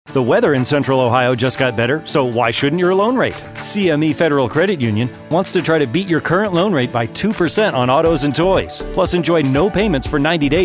The weather in Central Ohio just got better, so why shouldn't your loan rate? CME Federal Credit Union wants to try to beat your current loan rate by 2% on autos and toys. Plus, enjoy no payments for 90 days